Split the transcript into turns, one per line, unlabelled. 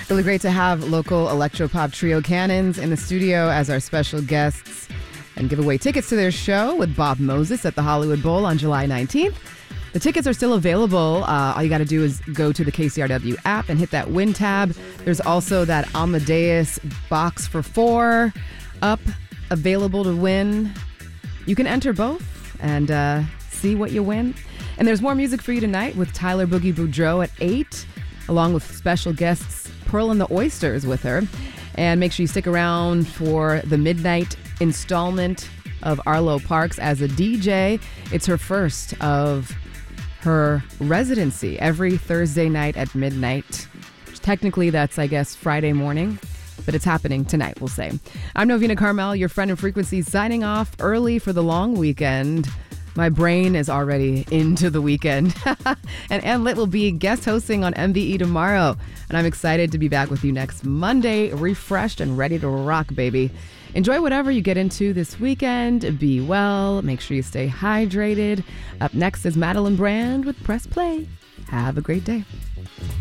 Really great to have local electropop trio Cannons in the studio as our special guests and give away tickets to their show with Bob Moses at the Hollywood Bowl on July 19th. The tickets are still available. All you got to do is go to the KCRW app and hit that win tab. There's also that Amadeus box for 4 up, available to win. You can enter both and see what you win. And there's more music for you tonight with Tyler Boogie Boudreaux at 8, along with special guests Pearl and the Oysters with her. And make sure you stick around for the midnight installment of Arlo Parks as a DJ. It's her first of her residency every Thursday night at midnight. Technically, that's, I guess, Friday morning, but it's happening tonight, we'll say. I'm Novena Carmel, your friend in Frequency, signing off early for the long weekend. My brain is already into the weekend. And Ann Lit will be guest hosting on MVE tomorrow. And I'm excited to be back with you next Monday, refreshed and ready to rock, baby. Enjoy whatever you get into this weekend. Be well. Make sure you stay hydrated. Up next is Madeline Brand with Press Play. Have a great day.